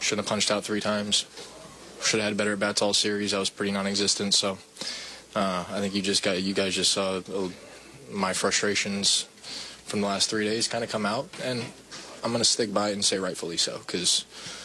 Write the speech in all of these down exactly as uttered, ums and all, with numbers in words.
shouldn't have punched out three times. Should have had better at-bats all series. I was pretty non-existent. So uh, I think you just got you guys just saw uh, my frustrations from the last three days kind of come out, and I'm going to stick by it and say rightfully so, because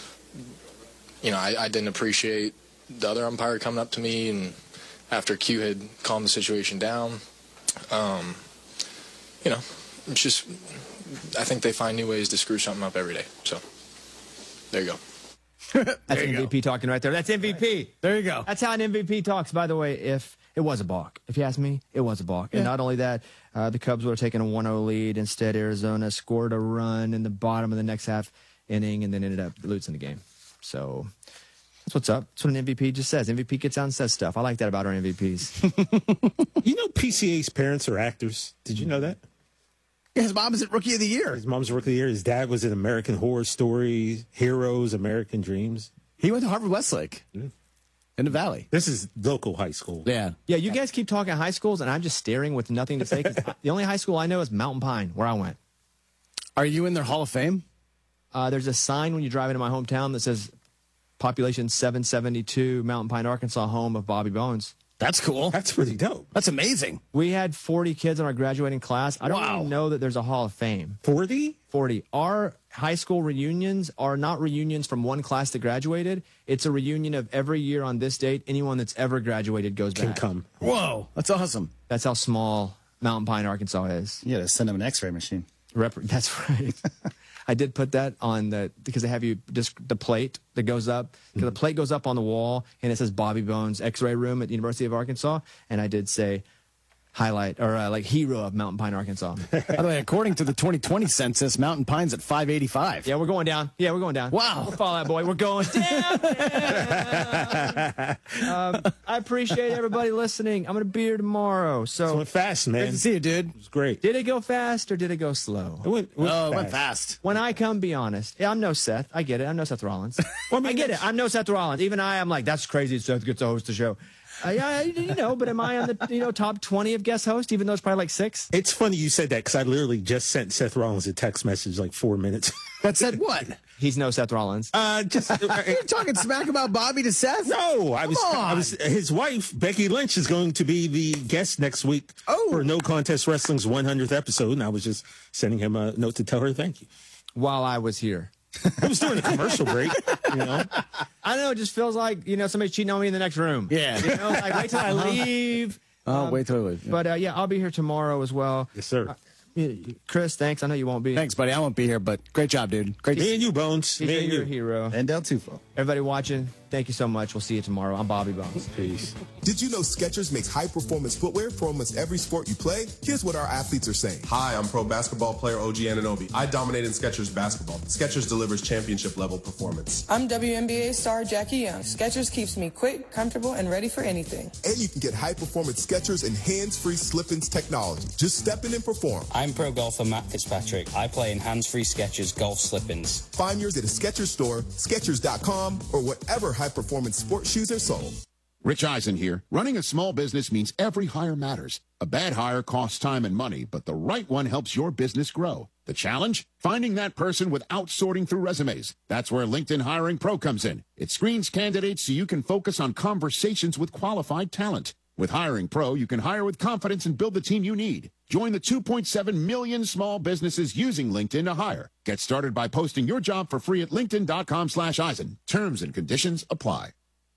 you know I, I didn't appreciate the other umpire coming up to me, and after Q had calmed the situation down, um, you know, it's just I think they find new ways to screw something up every day. So there you go. That's M V P go. talking right there. That's M V P. There you go. That's how an M V P talks, by the way. If it was a balk. If you ask me, it was a balk. Yeah. And not only that, uh, the Cubs would have taken a one oh lead. Instead, Arizona scored a run in the bottom of the next half inning and then ended up losing the game. So that's what's up. That's what an M V P just says. M V P gets out and says stuff. I like that about our M V Ps. You know P C A's parents are actors. Did you know that? Yeah, his mom is at Rookie of the Year. His mom's Rookie of the Year. His dad was in American Horror Story, Heroes, American Dreams. He went to Harvard Westlake mm. in the Valley. This is local high school. Yeah. Yeah, you guys keep talking high schools, and I'm just staring with nothing to say. 'Cause the only high school I know is Mountain Pine, where I went. Are you in their Hall of Fame? Uh, there's a sign when you drive into my hometown that says population seven seventy-two, Mountain Pine, Arkansas, home of Bobby Bones. That's cool. That's pretty dope. That's amazing. We had forty kids in our graduating class. I don't wow. even know that there's a Hall of Fame. forty? forty. Our high school reunions are not reunions from one class that graduated. It's a reunion of every year on this date. Anyone that's ever graduated goes Can back. come. Whoa, that's awesome. That's how small Mountain Pine, Arkansas is. You gotta send them an X-ray machine. Rep- that's right. I did put that on the, because they have you, just the plate that goes up. Mm-hmm. The plate goes up on the wall, and it says Bobby Bones X-ray room at the University of Arkansas. And I did say, highlight, or uh, like hero of Mountain Pine, Arkansas. By the way, according to the twenty twenty census, Mountain Pine's at five eighty-five. Yeah, we're going down. Yeah, we're going down. Wow. We'll follow that boy. We're going down. um, I appreciate everybody listening. I'm going to be here tomorrow. So It went fast, man. Good to see you, dude. It was great. Did it go fast or did it go slow? It went, it went Oh, fast. it went fast. When I come, be honest. Yeah, I'm no Seth. I get it. I'm no Seth Rollins. Well, I mean, I get that's- it. I'm no Seth Rollins. Even I, I'm like, that's crazy. Seth gets to host the show. Uh, yeah, you know, but am I on the you know top twenty of guest hosts? Even though it's probably like six. It's funny you said that because I literally just sent Seth Rollins a text message like four minutes. That said what? He's no Seth Rollins. Uh, just You're talking smack about Bobby to Seth? no. I was. Come on. I was. His wife Becky Lynch is going to be the guest next week Oh. for No Contest Wrestling's one hundredth episode, and I was just sending him a note to tell her thank you. While I was here. It was during a commercial break, you know. I don't know. It just feels like, you know, somebody's cheating on me in the next room. Yeah. You know, like, wait till I leave. Oh, Um, wait till I leave. Yeah. But, uh, yeah, I'll be here tomorrow as well. Yes, sir. Uh, Chris, thanks. I know you won't be. Thanks, buddy. I won't be here, but great job, dude. Great to Me see and you, Bones. T J, Me and you're a you. hero. And Del Tufo. Everybody watching, thank you so much. We'll see you tomorrow. I'm Bobby Bones. Peace. Did you know Skechers makes high-performance footwear for almost every sport you play? Here's what our athletes are saying. Hi, I'm pro basketball player O G Anunoby. I dominate in Skechers basketball. Skechers delivers championship-level performance. I'm W N B A star Jackie Young. Skechers keeps me quick, comfortable, and ready for anything. And you can get high-performance Skechers and hands-free slip-ins technology. Just step in and perform. I'm pro golfer Matt Fitzpatrick. I play in hands-free Skechers golf slip-ins. Find yours at a Skechers store, Skechers dot com, or whatever high-performance sports shoes are sold. Rich Eisen here. Running a small business means every hire matters. A bad hire costs time and money, but the right one helps your business grow. The challenge? Finding that person without sorting through resumes. That's where LinkedIn Hiring Pro comes in. It screens candidates so you can focus on conversations with qualified talent. With Hiring Pro, you can hire with confidence and build the team you need. Join the two point seven million small businesses using LinkedIn to hire. Get started by posting your job for free at linkedin.com slash Eisen. Terms and conditions apply.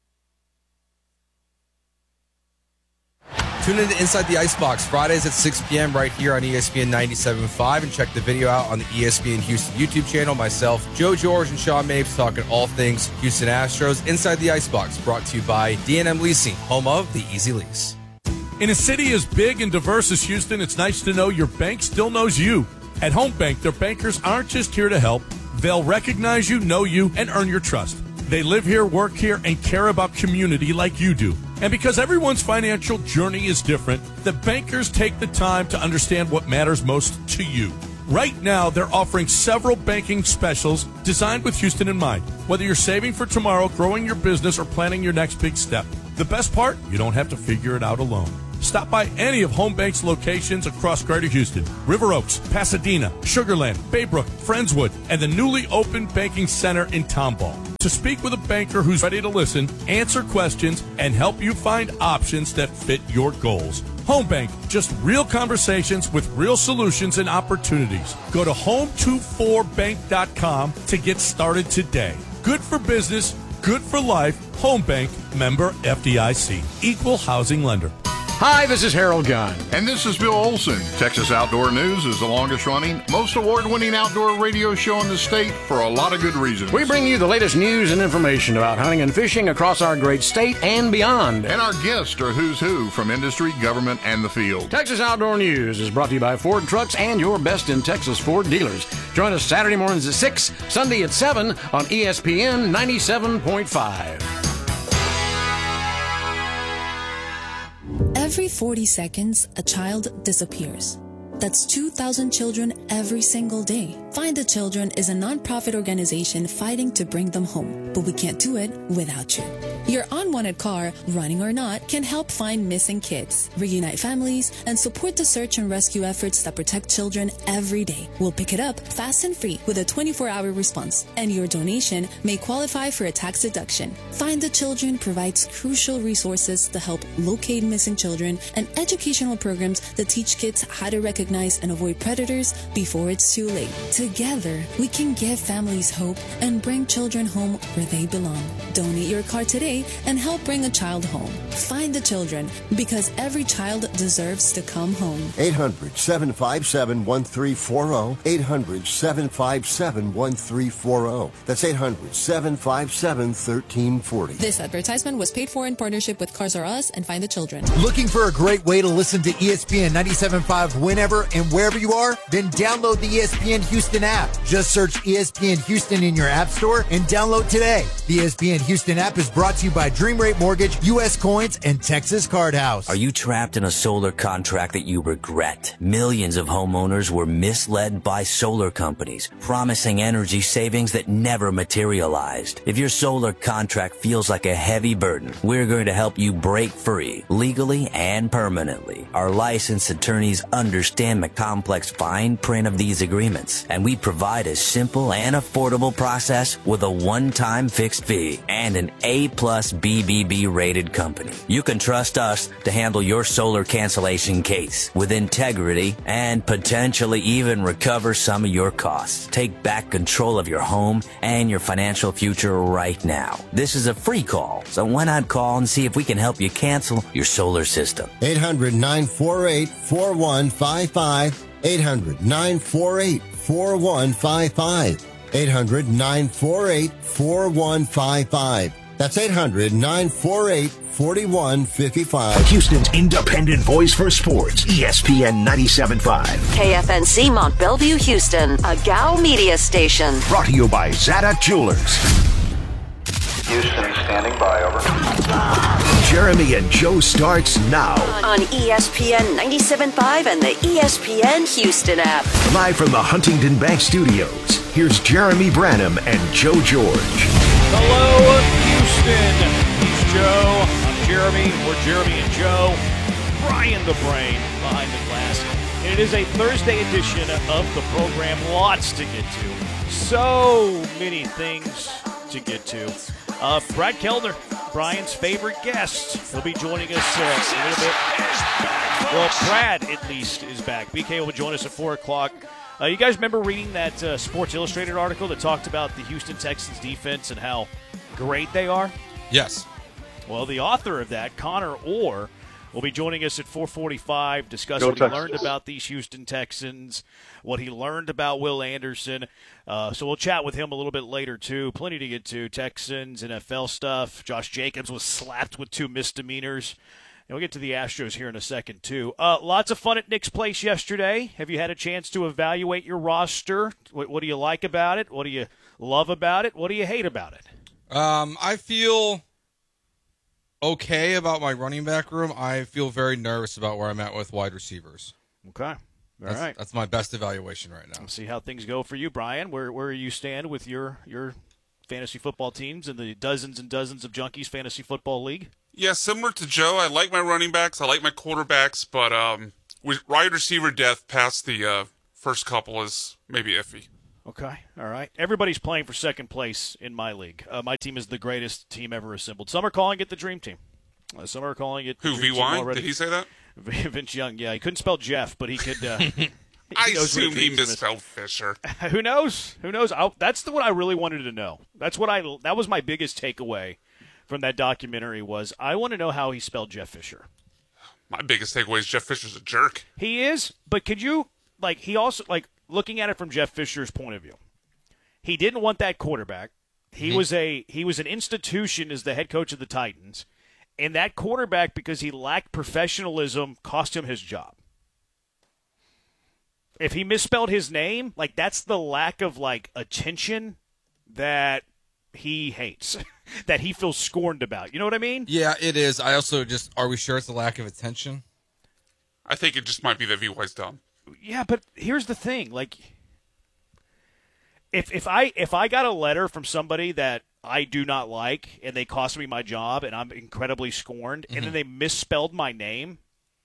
Tune in to Inside the Icebox Fridays at six p.m. right here on E S P N ninety-seven point five, and check the video out on the E S P N Houston YouTube channel. Myself, Joe George, and Sean Mapes talking all things Houston Astros. Inside the Icebox brought to you by D and M Leasing, home of the Easy Lease. In a city as big and diverse as Houston, it's nice to know your bank still knows you. At Home Bank, their bankers aren't just here to help. They'll recognize you, know you, and earn your trust. They live here, work here, and care about community like you do. And because everyone's financial journey is different, the bankers take the time to understand what matters most to you. Right now, they're offering several banking specials designed with Houston in mind. Whether you're saving for tomorrow, growing your business, or planning your next big step. The best part? You don't have to figure it out alone. Stop by any of Home Bank's locations across Greater Houston, River Oaks, Pasadena, Sugar Land, Baybrook, Friendswood, and the newly opened banking center in Tomball. to speak with a banker who's ready to listen, answer questions, and help you find options that fit your goals. Home Bank, just real conversations with real solutions and opportunities. Go to home two four bank dot com to get started today. Good for business, good for life. Home Bank, member F D I C, equal housing lender. Hi, this is Harold Gunn. And this is Bill Olson. Texas Outdoor News is the longest running, most award-winning outdoor radio show in the state for a lot of good reasons. We bring you the latest news and information about hunting and fishing across our great state and beyond. And our guests are who's who from industry, government, and the field. Texas Outdoor News is brought to you by Ford Trucks and your best in Texas Ford dealers. Join us Saturday mornings at six, Sunday at seven on E S P N ninety-seven point five. Every forty seconds, a child disappears. That's two thousand children every single day. Find the Children is a nonprofit organization fighting to bring them home, but we can't do it without you. Your unwanted car, running or not, can help find missing kids, reunite families, and support the search and rescue efforts that protect children every day. We'll pick it up fast and free with a twenty-four hour response, and your donation may qualify for a tax deduction. Find the Children provides crucial resources to help locate missing children and educational programs that teach kids how to recognize and avoid predators before it's too late. Together, we can give families hope and bring children home where they belong. Donate your car today and help bring a child home. Find the Children, because every child deserves to come home. eight hundred, seven five seven, one three four zero. eight hundred, seven five seven, one three four zero. That's eight hundred, seven five seven, one three four zero. This advertisement was paid for in partnership with Cars R Us and Find the Children. Looking for a great way to listen to E S P N ninety-seven point five whenever and wherever you are? Then download the E S P N Houston app. Just search E S P N Houston in your app store and download today. The E S P N Houston app is brought to you by Dream Rate Mortgage, U S Coins, and Texas Card House. Are you trapped in a solar contract that you regret? Millions of homeowners were misled by solar companies, promising energy savings that never materialized. If your solar contract feels like a heavy burden, we're going to help you break free, legally and permanently. Our licensed attorneys understand the complex fine print of these agreements, and we provide a simple and affordable process with a one-time fixed fee and an A-plus B B B rated company. You can trust us to handle your solar cancellation case with integrity and potentially even recover some of your costs. Take back control of your home and your financial future right now. This is a free call, so why not call and see if we can help you cancel your solar system? eight hundred, nine four eight, four one five five. eight hundred, nine four eight, four one five five. eight hundred, nine four eight, four one five five. That's eight hundred, nine four eight, four one five five. Houston's independent voice for sports. E S P N ninety-seven point five. K F N C Mont Bellevue, Houston, a G A O media station. Brought to you by Zada Jewelers. Houston standing by, over. Jeremy and Joe starts now. On E S P N ninety-seven point five and the E S P N Houston app. Live from the Huntington Bank Studios, here's Jeremy Branham and Joe George. Hello, Houston. He's Joe. I'm Jeremy. We're Jeremy and Joe. Brian the Brain behind the glass. And it is a Thursday edition of the program. Lots to get to. So many things to get to. Uh, Brad Kellner, Brian's favorite guest. He'll be joining us uh, a little bit. Well, Brad, at least, is back. B K will join us at four o'clock. Uh, you guys remember reading that uh, Sports Illustrated article that talked about the Houston Texans defense and how great they are? Yes. Well, the author of that, Connor Orr, will be joining us at four forty-five, discuss Go what Texans. he learned about these Houston Texans, what he learned about Will Anderson. Uh, so we'll chat with him a little bit later, too. Plenty to get to. Texans, N F L stuff. Josh Jacobs was slapped with two misdemeanors. And we'll get to the Astros here in a second, too. Uh, lots of fun at Nick's Place yesterday. Have you had a chance to evaluate your roster? What, what do you like about it? What do you love about it? What do you hate about it? Um, I feel okay about my running back room. I feel very nervous about where I'm at with wide receivers. Okay. All that's, right. That's my best evaluation right now. We'll see how things go for you, Brian. Where where you stand with your, your fantasy football teams in the dozens and dozens of Junkies Fantasy Football League? Yeah, similar to Joe, I like my running backs, I like my quarterbacks, but um, with wide receiver depth past the uh, first couple is maybe iffy. Okay, all right. Everybody's playing for second place in my league. Uh, my team is the greatest team ever assembled. Some are calling it the Dream Team. Uh, some are calling it the Who, Dream V Y? Team already. Did he say that? Vince Young, yeah. He couldn't spell Jeff, but he could. Uh, he I knows what a assumed he Dream Team is. misspelled Fisher. Who knows? Who knows? I, that's the one I really wanted to know. That's what I. That was my biggest takeaway from that documentary was I want to know how he spelled Jeff Fisher. My biggest takeaway is Jeff Fisher's a jerk. He is, but could you like? He also like looking at it from Jeff Fisher's point of view. He didn't want that quarterback. He Mm-hmm. was a he was an institution as the head coach of the Titans, and that quarterback, because he lacked professionalism, cost him his job. If he misspelled his name, like that's the lack of like attention that he hates, that he feels scorned about. You know what I mean? Yeah, it is. I also just, are we sure it's a lack of attention? I think it just might be that V Y's dumb. Yeah, but here's the thing, like. If if I if I got a letter from somebody that I do not like and they cost me my job and I'm incredibly scorned Mm-hmm. and then they misspelled my name,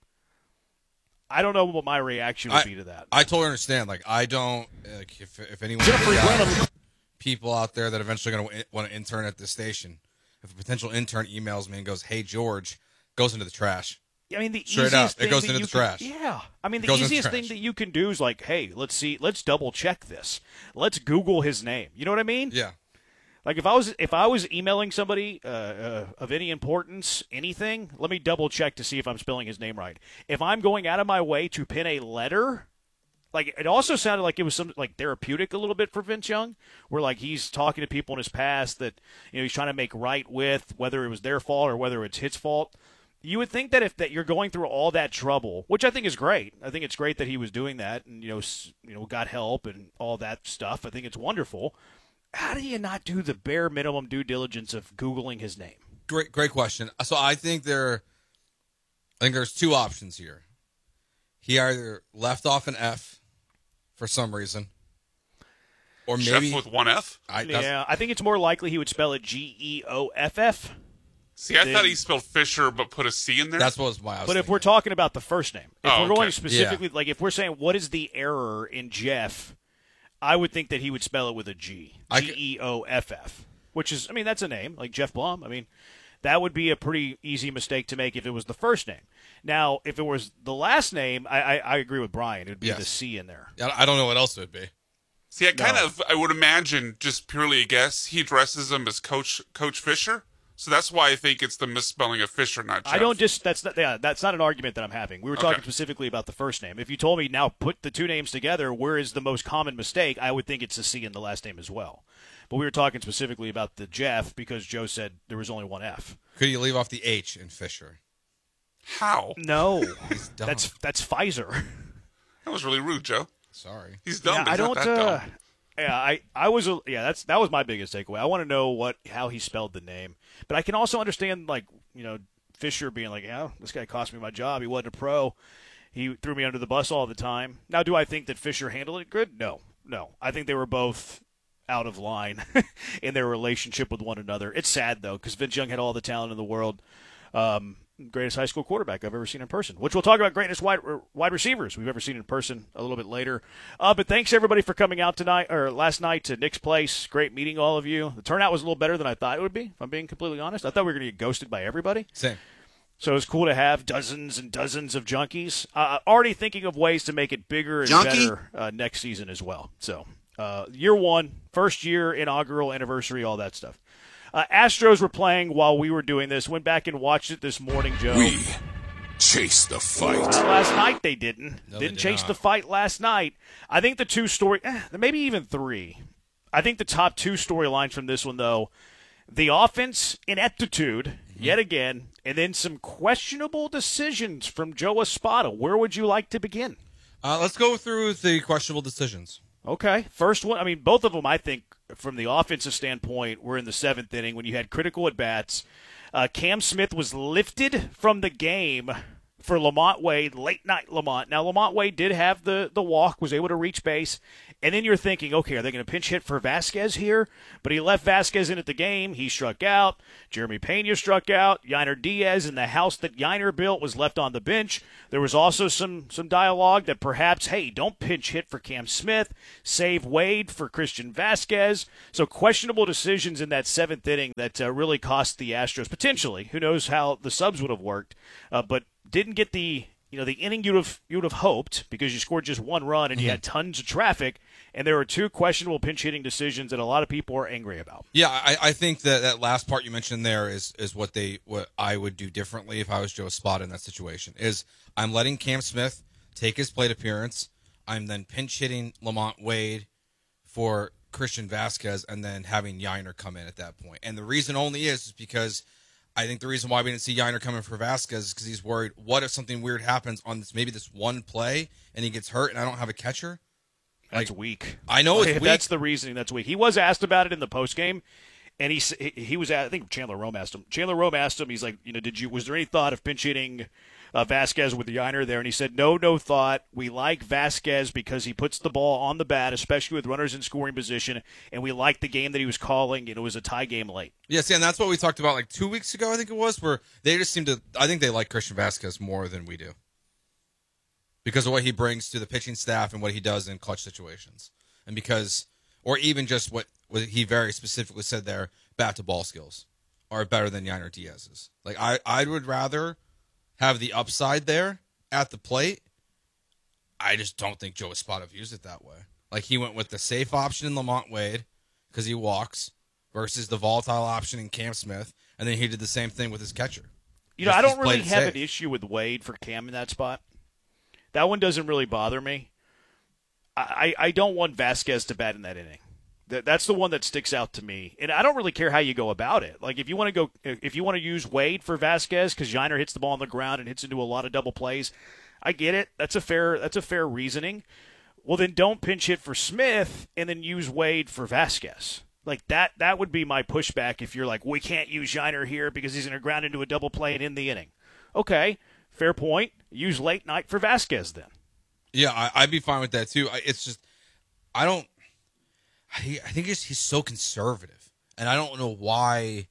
I don't know what my reaction would I, be to that. I totally understand. Like, I don't, like, if, if anyone, people out there that eventually going to want to intern at this station, if a potential intern emails me and goes, "Hey, George," goes into the trash. I mean, the Straight easiest up, thing it goes that into you the can- trash. Yeah, I mean, It the goes into the easiest trash. thing that you can do is like, hey, let's see, let's double check this. Let's Google his name. You know what I mean? Yeah. Like if I was if I was emailing somebody uh, uh, of any importance, anything, let me double check to see if I'm spelling his name right. If I'm going out of my way to pin a letter, like it also sounded like it was some like therapeutic a little bit for Vince Young, where like he's talking to people in his past that you know he's trying to make right with, whether it was their fault or whether it's his fault. You would think that if that you're going through all that trouble, which I think is great. I think it's great that he was doing that and you know s- you know got help and all that stuff. I think it's wonderful. How do you not do the bare minimum due diligence of Googling his name? Great, great question. So I think there, I think there's two options here. He either left off an F for some reason, or maybe Jeff with one F? I, that's- Yeah, I think it's more likely he would spell it G E O F F. See, I Then- thought he spelled Fisher but put a C in there. That's what was my. I was But if thinking. we're talking about the first name, if Oh, we're going okay. specifically, like if we're saying what is the error in Jeff, I would think that he would spell it with a G, I G could- E O F F, which is, I mean, that's a name like Jeff Blum. I mean, that would be a pretty easy mistake to make if it was the first name. Now, if it was the last name, I I, I agree with Brian. It would be Yes. the C in there. I I don't know what else it would be. See, I kind No. of, I would imagine, just purely a guess, he addresses him as Coach Coach Fisher. So that's why I think it's the misspelling of Fisher, not Jeff. I don't just that's not yeah, that's not an argument that I'm having. We were talking Okay. specifically about the first name. If you told me now put the two names together, where is the most common mistake? I would think it's a C in the last name as well. But we were talking specifically about the Jeff because Joe said there was only one F. Could you leave off the H in Fisher? How? No, dumb. that's that's Pfizer. That was really rude, Joe. Sorry. He's dumb, Yeah, but I he's don't. not that Uh, dumb. yeah, I I was a, yeah. That's that was my biggest takeaway. I want to know what how he spelled the name, but I can also understand like you know Fisher being like, yeah, this guy cost me my job. He wasn't a pro. He threw me under the bus all the time. Now, do I think that Fisher handled it good? No, no. I think they were both out of line in their relationship with one another. It's sad though because Vince Young had all the talent in the world. Um, greatest high school quarterback I've ever seen in person, which we'll talk about greatest wide wide receivers we've ever seen in person a little bit later. Uh, but thanks everybody for coming out tonight or last night to Nick's place. Great meeting all of you. The turnout was a little better than I thought it would be, if I'm being completely honest. I thought we were going to get ghosted by everybody. Same. So it's cool to have dozens and dozens of junkies. Uh, already thinking of ways to make it bigger and Junkie? better uh, next season as well. So uh, year one, first year, inaugural anniversary, all that stuff. Uh, Astros were playing while we were doing this. Went back and watched it this morning, Joe. We chase the fight. Not last night they didn't. No, they didn't did chase not. the fight last night. I think the two story, eh, maybe even three. I think the top two storylines from this one, though, the offense ineptitude, Mm-hmm. yet again, and then some questionable decisions from Joe Espada. Where would you like to begin? Uh, let's go through the questionable decisions. Okay. First one, I mean, both of them, I think, from the offensive standpoint, were in the seventh inning when you had critical at-bats. Uh, Cam Smith was lifted from the game for Lamont Wade, late-night Lamont. Now, Lamont Wade did have the, the walk, was able to reach base, And then you're thinking, okay, are they going to pinch hit for Vasquez here? But he left Vasquez in at the game. He struck out. Jeremy Pena struck out. Yainer Diaz in the house that Yainer built was left on the bench. There was also some some dialogue that perhaps, hey, don't pinch hit for Cam Smith. Save Wade for Christian Vasquez. So questionable decisions in that seventh inning that uh, really cost the Astros potentially. Who knows how the subs would have worked, uh, but didn't get the you know the inning you'd have you'd have hoped because you scored just one run and mm-hmm. you had tons of traffic. And there were two questionable pinch-hitting decisions that a lot of people are angry about. Yeah, I, I think that that last part you mentioned there is is what they what I would do differently if I was Joe Espada in that situation. Is I'm letting Cam Smith take his plate appearance. I'm then pinch-hitting Lamont Wade for Christian Vasquez and then having Yainer come in at that point. And the reason only is, is because I think the reason why we didn't see Yainer come in for Vasquez is because he's worried, what if something weird happens on this maybe this one play and he gets hurt and I don't have a catcher? That's like, weak. I know it's if weak. That's the reasoning. That's weak. He was asked about it in the postgame, and he he was at, I think Chandler Rome asked him. Chandler Rome asked him. He's like, you know, did you was there any thought of pinch hitting uh, Vasquez with the Yainer there? And he said, no, no thought. We like Vasquez because he puts the ball on the bat, especially with runners in scoring position, and we like the game that he was calling. And it was a tie game late. Yes, and that's what we talked about like two weeks ago. I think it was where they just seem to. I think they like Christian Vasquez more than we do because of what he brings to the pitching staff and what he does in clutch situations. And because, or even just what, what he very specifically said there, bat to ball skills are better than Yainer Diaz's. Like I, I would rather have the upside there at the plate. I just don't think Joe Espada views it that way. Like he went with the safe option in Lamont Wade because he walks versus the volatile option in Cam Smith, and then he did the same thing with his catcher. You know, just, I don't really have safe. an issue with Wade for Cam in that spot. That one doesn't really bother me. I, I don't want Vasquez to bat in that inning. That, that's the one that sticks out to me. And I don't really care how you go about it. Like if you want to go, if you want to use Wade for Vasquez because Yainer hits the ball on the ground and hits into a lot of double plays, I get it. That's a fair. That's a fair reasoning. Well, then don't pinch hit for Smith and then use Wade for Vasquez. Like that. That would be my pushback. If you're like, we can't use Yainer here because he's going to ground into a double play and end the inning. Okay, fair point. Use late night for Vasquez then. Yeah, I, I'd be fine with that too. I, it's just, I don't, I, I think he's, he's so conservative, and I don't know why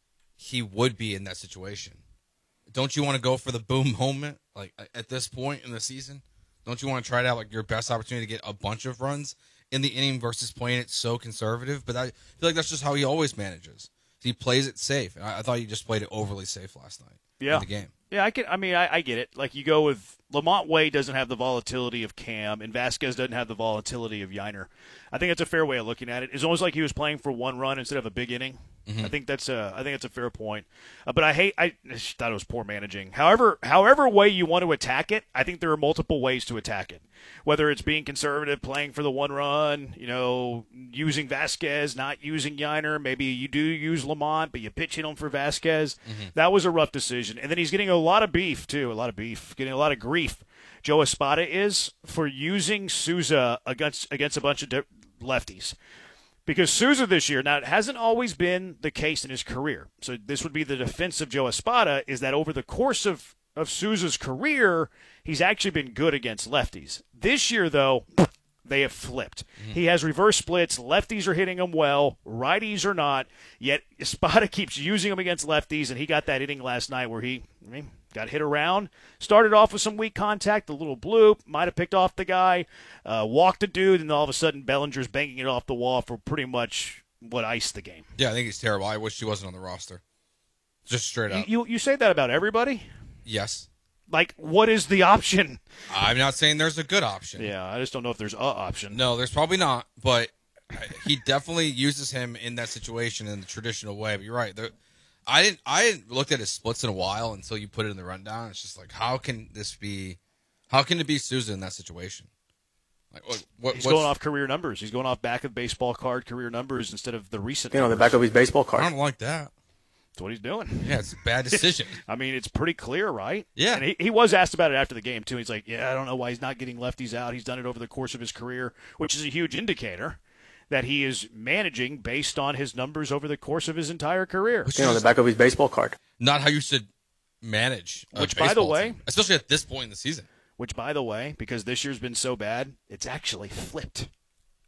he would be in that situation. Don't you want to go for the boom moment, like at this point in the season? Don't you want to try it out like your best opportunity to get a bunch of runs in the inning versus playing it so conservative? But I feel like that's just how he always manages. He plays it safe, and I, I thought he just played it overly safe last night yeah. in the game. Yeah, I can. I mean, I, I get it. Like you go with Lamont Wade doesn't have the volatility of Cam, and Vasquez doesn't have the volatility of Yainer. I think that's a fair way of looking at it. It's almost like he was playing for one run instead of a big inning. Mm-hmm. I think that's a. I think that's a fair point. Uh, but I hate. I thought it was poor managing. However, however way you want to attack it, I think there are multiple ways to attack it. Whether it's being conservative, playing for the one run, you know, using Vasquez, not using Yainer. Maybe you do use Lamont, but you pitch hit him for Vasquez. Mm-hmm. That was a rough decision. And then he's getting a lot of beef too. A lot of beef. Getting a lot of grief. Joe Espada is for using Souza against against a bunch of de- lefties. Because Souza this year, now it hasn't always been the case in his career. So this would be the defense of Joe Espada, is that over the course of, of Souza's career, he's actually been good against lefties. This year, though, they have flipped. Mm-hmm. He has reverse splits. Lefties are hitting him well. Righties are not. Yet Espada keeps using him against lefties, and he got that inning last night where he I mean, got hit around. Started off with some weak contact, a little bloop, might have picked off the guy, uh, walked a dude, and all of a sudden Bellinger's banging it off the wall for pretty much what iced the game. Yeah, I think he's terrible. I wish he wasn't on the roster. Just straight up. You, you, you say that about everybody? Yes. Like, what is the option? I'm not saying there's a good option. Yeah, I just don't know if there's a option. No, there's probably not, but he definitely uses him in that situation in the traditional way. But you're right. There, I didn't. I hadn't looked at his splits in a while until you put it in the rundown. It's just like, how can this be? How can it be Souza in that situation? Like, what, what, He's going off career numbers. He's going off back of baseball card career numbers instead of the recent. You know, the back of his baseball card. I don't like that. That's what he's doing. Yeah, it's a bad decision. I mean, it's pretty clear, right? Yeah. And he, he was asked about it after the game, too. He's like, yeah, I don't know why he's not getting lefties out. He's done it over the course of his career, which is a huge indicator that he is managing based on his numbers over the course of his entire career. You know, the back of his baseball card. Not how you should manage a Which, by the way, team, especially at this point in the season. Which, by the way, because this year's been so bad, it's actually flipped.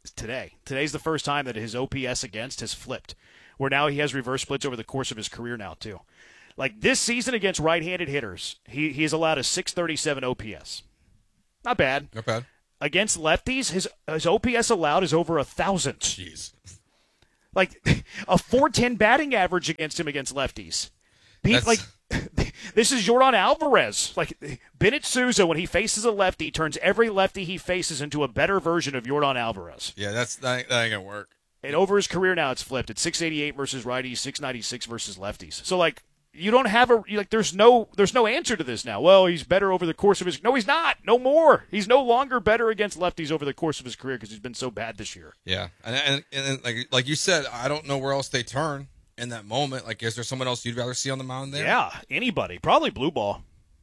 today. Today's the first time that his O P S against has flipped, where now he has reverse splits over the course of his career now, too. Like, this season against right-handed hitters, he, he has allowed a six thirty-seven O P S. Not bad. Not bad. Against lefties, his, his O P S allowed is over one thousand. Jeez. Like, a four ten batting average against him against lefties. He, like, this is Yordan Alvarez. Like, Bennett Sousa, when he faces a lefty, turns every lefty he faces into a better version of Yordan Alvarez. Yeah, that's that ain't, that ain't going to work. And over his career now, it's flipped. It's six eighty-eight versus righties, six ninety-six versus lefties. So, like, you don't have a like. There's no there's no answer to this now. Well, he's better over the course of his. No, he's not. No more. He's no longer better against lefties over the course of his career because he's been so bad this year. Yeah, and and, and like like you said, I don't know where else they turn in that moment. Like, is there someone else you'd rather see on the mound there? Yeah, anybody. Probably blue ball.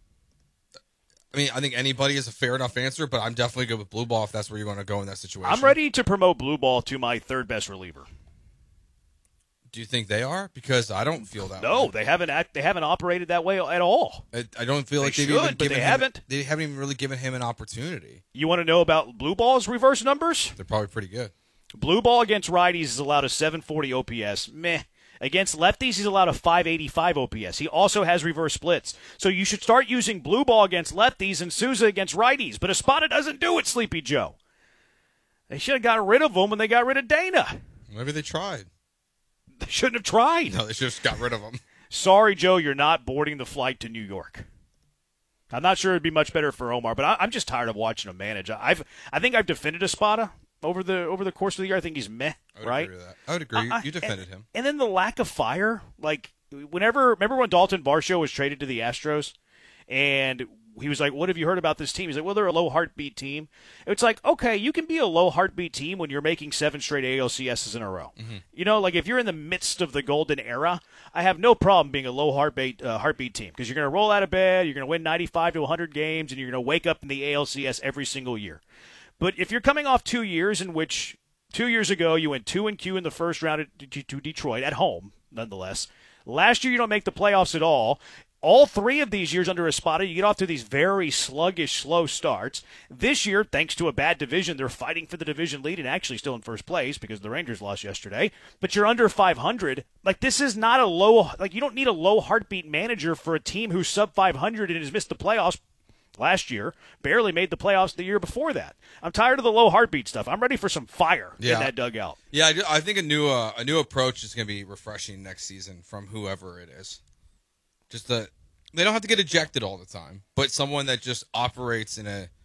I mean, I think anybody is a fair enough answer, but I'm definitely good with blue ball if that's where you want to go in that situation. I'm ready to promote blue ball to my third best reliever. Do you think they are? Because I don't feel that no, way. they haven't act, they haven't operated that way at all. I, I don't feel they like they've should, even but given they him, haven't. They haven't even really given him an opportunity. You want to know about blue ball's reverse numbers? They're probably pretty good. Blue ball against righties is allowed a seven forty O P S. Meh. Against lefties, he's allowed a five eighty-five O P S. He also has reverse splits. So you should start using blue ball against lefties and Sousa against righties. But Espada doesn't do it, Sleepy Joe. They should have got rid of him when they got rid of Dana. Maybe they tried. They shouldn't have tried. No, they should have got rid of him. Sorry, Joe, you're not boarding the flight to New York. I'm not sure it'd be much better for Omar, but I, I'm just tired of watching him manage. I've, I think I've defended Espada over the over the course of the year. I think he's meh, I would right? agree with that. I would agree. Uh, you defended and, him. And then the lack of fire. Like, whenever, remember when Dalton Varsho was traded to the Astros? And he was like, what have you heard about this team? He's like, well, they're a low heartbeat team. It's like, okay, you can be a low heartbeat team when you're making seven straight A L C S's in a row. Mm-hmm. You know, like if you're in the midst of the golden era, I have no problem being a low heartbeat uh, heartbeat team because you're going to roll out of bed, you're going to win ninety-five to one hundred games, and you're going to wake up in the A L C S every single year. But if you're coming off two years in which two years ago you went two and Q in the first round to Detroit at home, nonetheless. Last year you don't make the playoffs at all. All three of these years under Espada, you get off to these very sluggish, slow starts. This year, thanks to a bad division, they're fighting for the division lead and actually still in first place because the Rangers lost yesterday. But you're under five hundred. Like, this is not a low, like, you don't need a low heartbeat manager for a team who's sub five hundred and has missed the playoffs last year, barely made the playoffs the year before that. I'm tired of the low heartbeat stuff. I'm ready for some fire yeah. in that dugout. Yeah, I, do, I think a new uh, a new approach is going to be refreshing next season from whoever it is. Just the they don't have to get ejected all the time, but someone that just operates in a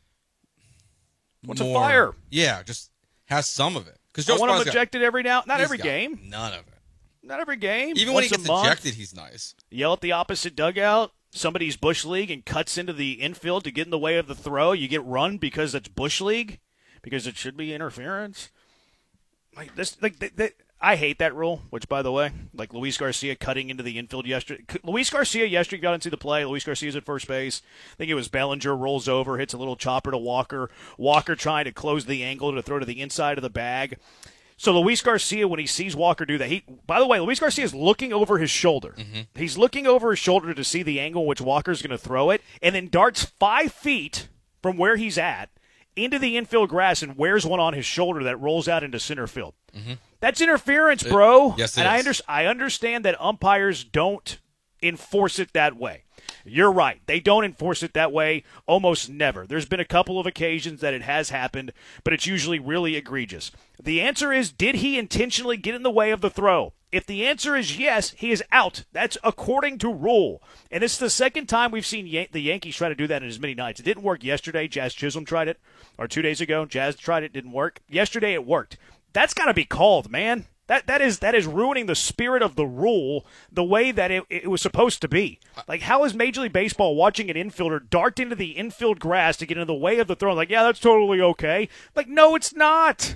What's more, a fire? Yeah, just has some of it. Because I want him ejected got, every now, not every game. None of it. Not every game. Even Once when he gets ejected, he's nice. Yell at the opposite dugout. Somebody's Bush League and cuts into the infield to get in the way of the throw. You get run because it's Bush League, because it should be interference. Like this, like they, they, I hate that rule. Which, by the way, like Luis Garcia cutting into the infield yesterday. Luis Garcia yesterday got into the play. Luis Garcia's at first base. I think it was Bellinger rolls over, hits a little chopper to Walker. Walker trying to close the angle to throw to the inside of the bag. So Luis Garcia, when he sees Walker do that, he, by the way, Luis Garcia is looking over his shoulder. Mm-hmm. He's looking over his shoulder to see the angle in which Walker's going to throw it, and then darts five feet from where he's at into the infield grass and wears one on his shoulder that rolls out into center field. Mm-hmm. That's interference, bro. It, yes, it and I, is. under, I understand that umpires don't enforce it that way. You're right. They don't enforce it that way almost never. There's been a couple of occasions that it has happened, but it's usually really egregious. The answer is, did he intentionally get in the way of the throw? If the answer is yes, he is out. That's according to rule. And it's the second time we've seen Yan- the Yankees try to do that in as many nights. It didn't work yesterday. Jazz Chisholm tried it. Or two days ago, Jazz tried it. Didn't work. Yesterday it worked. That's got to be called, man. That that is that is ruining the spirit of the rule the way that it, it was supposed to be. Like, how is Major League Baseball watching an infielder dart into the infield grass to get in the way of the throw? Like, yeah, that's totally okay. Like, no, it's not.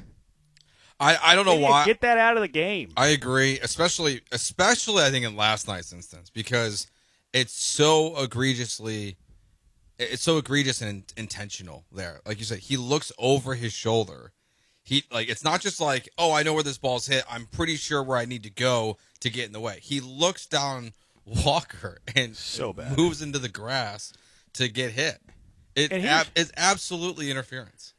I, I don't know why. Get that out of the game. I agree, especially especially I think in last night's instance, because it's so egregiously, it's so egregious and intentional there. Like you said, he looks over his shoulder. He like it's not just like, oh, I know where this ball's hit. I'm pretty sure where I need to go to get in the way. He looks down Walker and so bad. moves into the grass to get hit. It ab- is absolutely interference.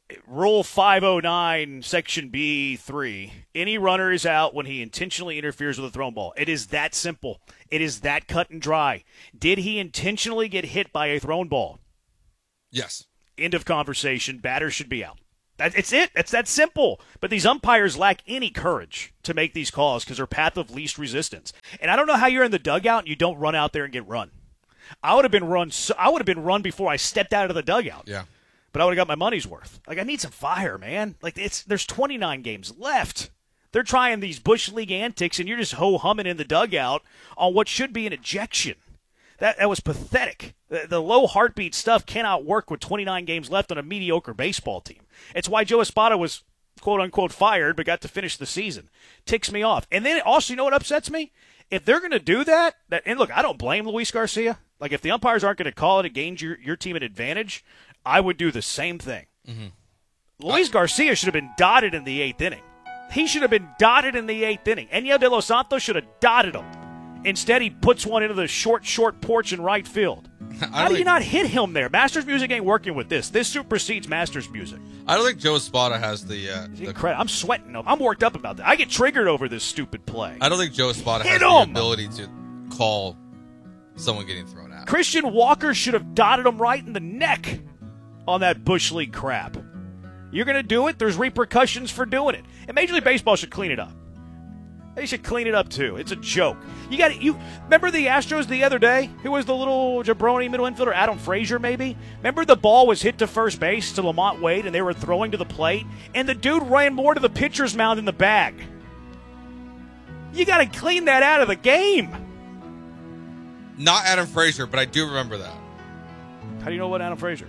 Rule five oh nine, Section B three, any runner is out when he intentionally interferes with a thrown ball. It is that simple. It is that cut and dry. Did he intentionally get hit by a thrown ball? Yes. End of conversation. Batter should be out. That, it's it. It's that simple. But these umpires lack any courage to make these calls because they're path of least resistance. And I don't know how you're in the dugout and you don't run out there and get run. I would have been run. So, I would have been run before I stepped out of the dugout. Yeah. But I would have got my money's worth. Like, I need some fire, man. Like, it's there's twenty-nine games left. They're trying these Bush League antics, and you're just ho-humming in the dugout on what should be an ejection. That that was pathetic. The, the low heartbeat stuff cannot work with twenty-nine games left on a mediocre baseball team. It's why Joe Espada was, quote-unquote, fired, but got to finish the season. Ticks me off. And then also, you know what upsets me? If they're going to do that, that, and look, I don't blame Luis Garcia. Like, if the umpires aren't going to call it, it gains your, your team an advantage, I would do the same thing. Mm-hmm. Luis Garcia should have been dotted in the eighth inning. He should have been dotted in the eighth inning. Enyel De Los Santos should have dotted him. Instead, he puts one into the short, short porch in right field. How do you not hit him there? Masters music ain't working with this. This supersedes Masters music. I don't think Joe Espada has the... Uh, the I'm sweating. I'm worked up about that. I get triggered over this stupid play. I don't think Joe Espada hit has him! the ability to call someone getting thrown out. Christian Walker should have dotted him right in the neck on that Bush League crap. You're going to do it? There's repercussions for doing it. And Major League Baseball should clean it up. They should clean it up, too. It's a joke. You got you. Remember the Astros the other day? Who was the little jabroni middle infielder? Adam Frazier, maybe? Remember the ball was hit to first base to Lamont Wade, and they were throwing to the plate? And the dude ran more to the pitcher's mound in the bag. You got to clean that out of the game. Not Adam Frazier, but I do remember that. How do you know what Adam Frazier?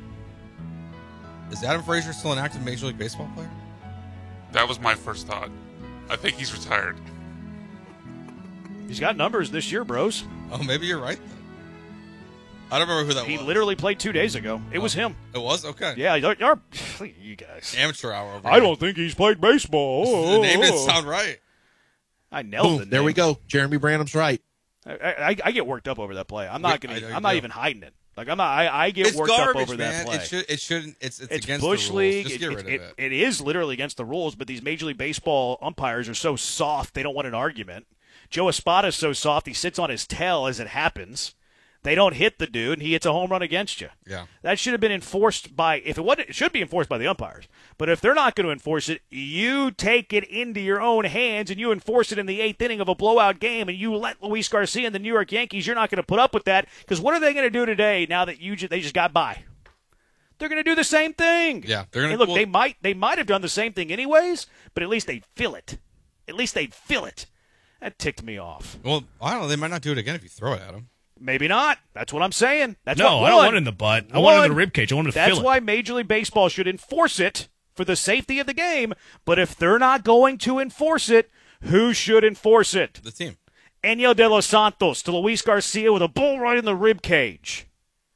Is Adam Frazier still an active Major League Baseball player? That was my first thought. I think he's retired. He's got numbers this year, bros. Oh, maybe you're right then. I don't remember who that he was. He literally played two days ago. It oh, was him. It was? Okay. Yeah, you're, you're, you guys. Amateur hour over I here. don't think he's played baseball. Oh, the name didn't sound right. I nailed Boom, the name. There we go. Jeremy Branham's right. I, I, I get worked up over that play. I'm not Wait, gonna. I'm not even hiding it. Like I'm not. I, I get it's worked garbage, up over man. that play. It should. It shouldn't. It's. It's, it's against Bush the rules. League. Just It, get it, rid it, of it. it is literally against the rules, but these Major League Baseball umpires are so soft. They don't want an argument. Joe Espada is so soft. He sits on his tail as it happens. They don't hit the dude, and he hits a home run against you. Yeah. That should have been enforced by, if it wasn't, it should be enforced by the umpires. But if they're not going to enforce it, you take it into your own hands and you enforce it in the eighth inning of a blowout game, and you let Luis Garcia and the New York Yankees. You're not going to put up with that, because what are they going to do today now that you just, they just got by? They're going to do the same thing. Yeah, they're going to look. Well, they might they might have done the same thing anyways, but at least they feel it. At least they feel it. That ticked me off. Well, I don't know. They might not do it again if you throw it at them. Maybe not. That's what I'm saying. That's no, what, I don't want it in the butt. I want it in the rib cage. I want him to That's feel it. why Major League Baseball should enforce it for the safety of the game. But if they're not going to enforce it, who should enforce it? The team. Enyel De Los Santos to Luis Garcia with a bull right in the rib cage.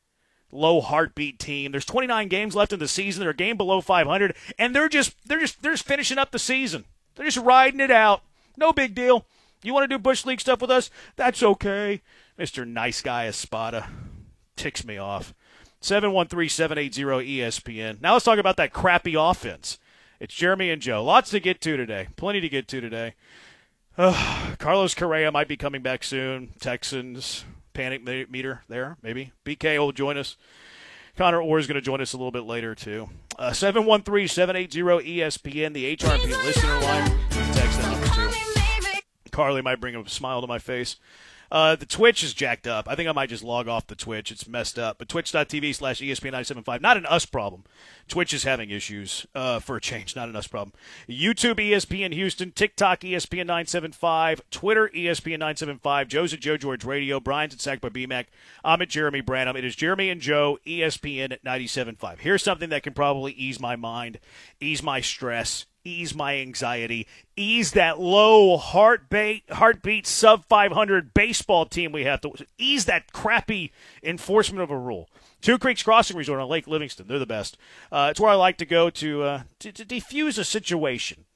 Low heartbeat team. There's twenty-nine games left in the season. They're a game below five hundred, and they're just they're just they're just finishing up the season. They're just riding it out. No big deal. You want to do Bush League stuff with us? That's okay. Mister Nice Guy Espada ticks me off. seven one three, seven eight zero, E S P N. Now let's talk about that crappy offense. It's Jeremy and Joe. Lots to get to today. Plenty to get to today. Uh, Carlos Correa might be coming back soon. Texans panic meter there, maybe. B K will join us. Connor Orr is going to join us a little bit later, too. Uh, seven one three, seven eight zero, E S P N, the H R P listener line. Text that number, too. Carly might bring a smile to my face. Uh, the Twitch is jacked up. I think I might just log off the Twitch. It's messed up. But twitch.tv slash ESPN nine seven five. Not an us problem. Twitch is having issues uh, for a change. Not an us problem. YouTube E S P N Houston. TikTok E S P N nine seven five. Twitter E S P N nine seven five. Joe's at Joe George Radio. Brian's at Sack by B Mac. I'm at Jeremy Branham. It is Jeremy and Joe, E S P N ninety-seven point five. Here's something that can probably ease my mind, ease my stress, ease my anxiety, ease that low heartbeat, heartbeat sub five hundred baseball team we have to ease that crappy enforcement of a rule. Two Creeks Crossing Resort on Lake Livingston. They're the best. Uh, it's where I like to go to, uh, to to defuse a situation.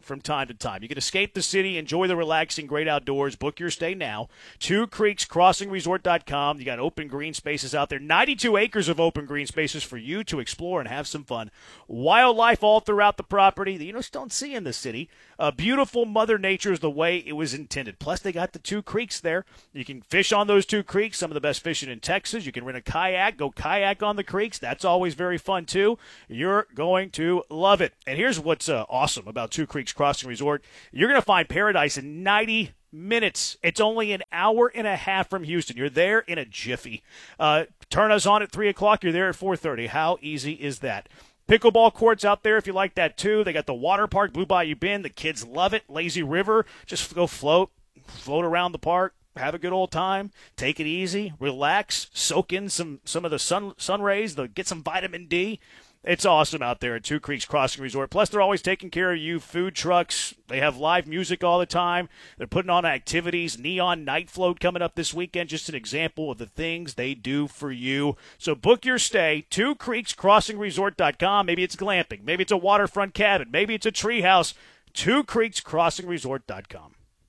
from time to time. You can escape the city, enjoy the relaxing, great outdoors. Book your stay now. Two Creeks Crossing Resort dot com. You got open green spaces out there. ninety-two acres of open green spaces for you to explore and have some fun. Wildlife all throughout the property that you just don't see in the city. Uh, beautiful Mother Nature is the way it was intended. Plus, they got the two creeks there. You can fish on those two creeks, some of the best fishing in Texas. You can rent a kayak, go kayak on the creeks. That's always very fun, too. You're going to love it. And here's what's uh, awesome about Two Creeks Crossing Resort. You're going to find paradise in ninety minutes. It's only an hour and a half from Houston. You're there in a jiffy. Uh, turn us on at three o'clock. You're there at four thirty. How easy is that? Pickleball courts out there if you like that, too. They got the water park, Blue Bayou Bend. The kids love it. Lazy River. Just go float, float around the park. Have a good old time. Take it easy. Relax. Soak in some, some of the sun, sun rays. The, get some vitamin D. It's awesome out there at Two Creeks Crossing Resort. Plus, they're always taking care of you. Food trucks. They have live music all the time. They're putting on activities. Neon Night Float coming up this weekend. Just an example of the things they do for you. So book your stay. Two Creeks Crossing Resort dot com. Maybe it's glamping. Maybe it's a waterfront cabin. Maybe it's a treehouse. Two Creeks Crossing Resort dot com.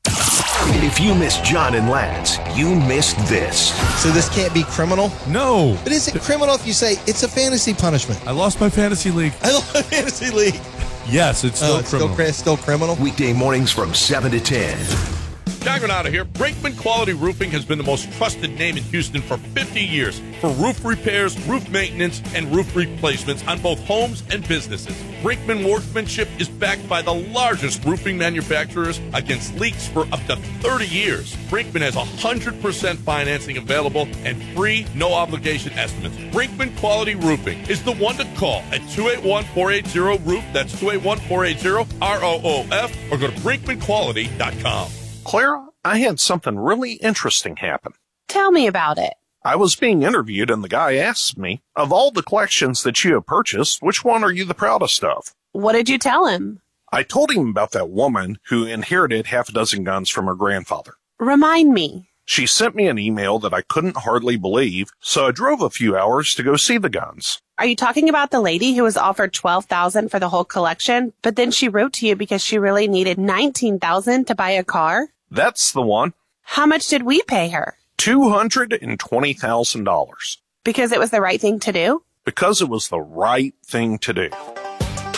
If you missed John and Lance, you missed this. So this can't be criminal? No. But is it criminal if you say it's a fantasy punishment? I lost my fantasy league. I lost my fantasy league. Yes, it's still oh, it's criminal. Still, still criminal? Weekday mornings from seven to ten. Jagging out of here, Brinkman Quality Roofing has been the most trusted name in Houston for fifty years for roof repairs, roof maintenance, and roof replacements on both homes and businesses. Brinkman workmanship is backed by the largest roofing manufacturers against leaks for up to thirty years. Brinkman has one hundred percent financing available and free, no-obligation estimates. Brinkman Quality Roofing is the one to call at two eight one, four eight zero, roof. That's two eight one, four eight zero, R O O F, or go to brinkman quality dot com. Clara, I had something really interesting happen. Tell me about it. I was being interviewed and the guy asked me, of all the collections that you have purchased, which one are you the proudest of? What did you tell him? I told him about that woman who inherited half a dozen guns from her grandfather. Remind me. She sent me an email that I couldn't hardly believe, so I drove a few hours to go see the guns. Are you talking about the lady who was offered twelve thousand dollars for the whole collection, but then she wrote to you because she really needed nineteen thousand dollars to buy a car? That's the one. How much did we pay her? two hundred twenty thousand dollars. Because it was the right thing to do? Because it was the right thing to do.